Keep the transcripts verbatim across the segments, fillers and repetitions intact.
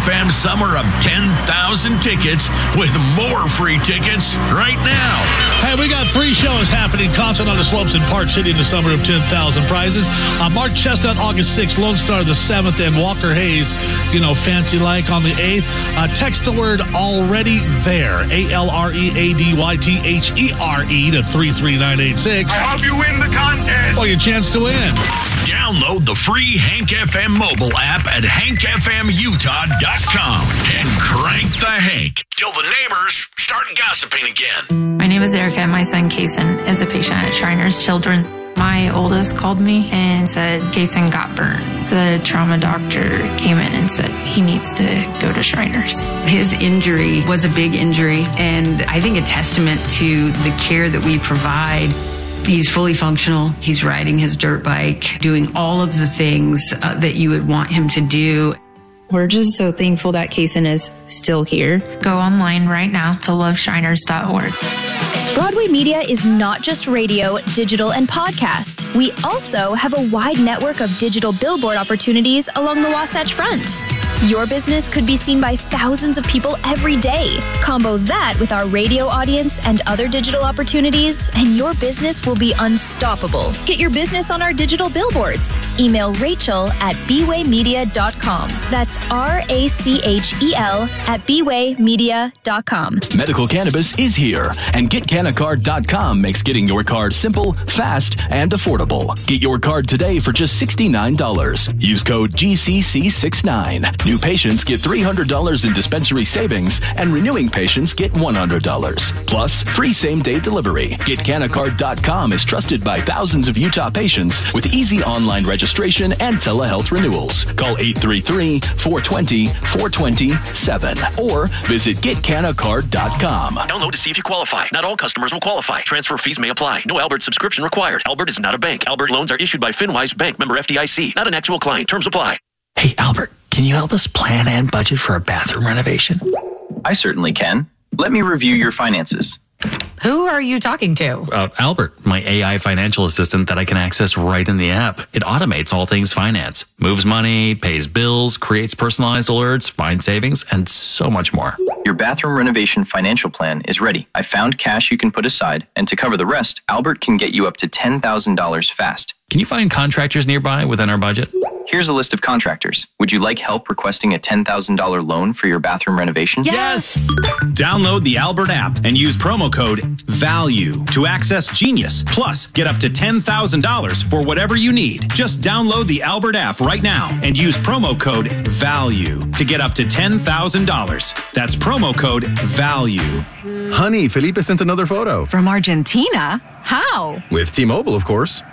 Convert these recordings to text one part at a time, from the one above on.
F M Summer of ten thousand tickets with more free tickets right now. Hey, we got three shows happening. Concert on the Slopes in Park City in the Summer of ten thousand prizes. Uh, Mark Chestnut, August sixth, Lone Star the seventh, and Walker Hayes, you know, fancy like on the eighth. Uh, text the word already there, A L R E A D Y T H E R E to three three nine eight six. I hope you win the contest. For your chance to win. Download the free Hank F M mobile app at hank f m utah dot com and crank the Hank till the neighbors start gossiping again. My name is Erica, and my son, Kason, is a patient at Shriners Children. My oldest called me and said Kason got burned. The trauma doctor came in and said he needs to go to Shriners. His injury was a big injury, and I think a testament to the care that we provide. He's fully functional. He's riding his dirt bike, doing all of the things uh, that you would want him to do. We're just so thankful that Kason is still here. Go online right now to love shriners dot org. Broadway Media is not just radio, digital, and podcast. We also have a wide network of digital billboard opportunities along the Wasatch Front. Your business could be seen by thousands of people every day. Combo that with our radio audience and other digital opportunities, and your business will be unstoppable. Get your business on our digital billboards. Email Rachel at b way media dot com. That's R A C H E L at b way media dot com. Medical cannabis is here, and get canna card dot com makes getting your card simple, fast, and affordable. Get your card today for just sixty-nine dollars. Use code G C C sixty-nine. New patients get three hundred dollars in dispensary savings, and renewing patients get one hundred dollars. Plus, free same-day delivery. Get canna card dot com is trusted by thousands of Utah patients with easy online registration and telehealth renewals. Call eight three three, four two zero, four two zero seven or visit get canna card dot com. Download to see if you qualify. Not all customers will qualify. Transfer fees may apply. No Albert subscription required. Albert is not a bank. Albert loans are issued by FinWise Bank, member F D I C. Not an actual client. Terms apply. Hey, Albert, can you help us plan and budget for a bathroom renovation? I certainly can. Let me review your finances. Who are you talking to? Uh, Albert, my A I financial assistant that I can access right in the app. It automates all things finance, moves money, pays bills, creates personalized alerts, finds savings, and so much more. Your bathroom renovation financial plan is ready. I found cash you can put aside, and to cover the rest, Albert can get you up to ten thousand dollars fast. Can you find contractors nearby within our budget? Here's a list of contractors. Would you like help requesting a ten thousand dollars loan for your bathroom renovation? Yes! Download the Albert app and use promo code VALUE to access Genius. Plus, get up to ten thousand dollars for whatever you need. Just download the Albert app right now and use promo code VALUE to get up to ten thousand dollars. That's promo code VALUE. Honey, Felipe sent another photo. From Argentina? How? With T-Mobile, of course.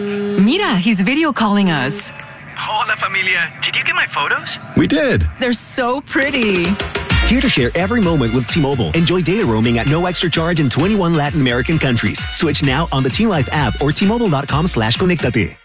Mira, he's video calling us. Hola, familia. Did you get my photos? We did. They're so pretty. Here to share every moment with T-Mobile. Enjoy data roaming at no extra charge in twenty-one Latin American countries. Switch now on the T-Life app or T Mobile dot com slash conectate.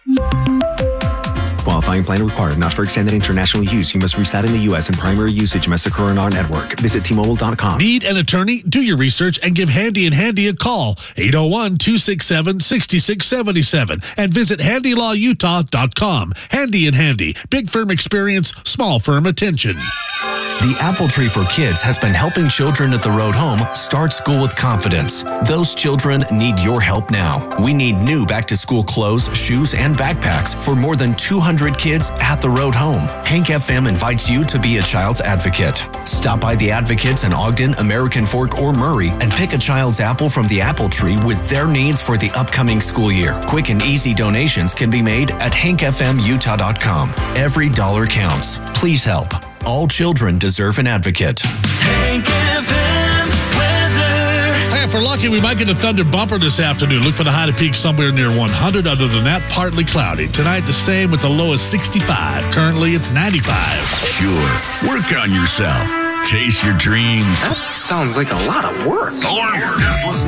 Qualifying plan required. Not for extended international use. You must reside in the U S and primary usage must occur on our network. Visit T Mobile dot com. Need an attorney? Do your research and give Handy and Handy a call. eight oh one, two six seven, six six seven seven and visit handy law utah dot com. Handy and Handy. Big firm experience, small firm attention. The Apple Tree for Kids has been helping children at the road home start school with confidence. Those children need your help now. We need new back-to-school clothes, shoes, and backpacks for more than two hundred kids at the road home. Hank F M invites you to be a child's advocate. Stop by the Advocates in Ogden, American Fork, or Murray and pick a child's apple from the Apple Tree with their needs for the upcoming school year. Quick and easy donations can be made at hank f m utah dot com. Every dollar counts. Please help. All children deserve an advocate. Hank F M weather. Hey, if we're lucky, we might get a thunder bumper this afternoon. Look for the high to peak somewhere near one hundred. Other than that, partly cloudy. Tonight, the same with the low of sixty-five. Currently, it's ninety-five. Sure, work on yourself. Chase your dreams. That sounds like a lot of work. Or just listen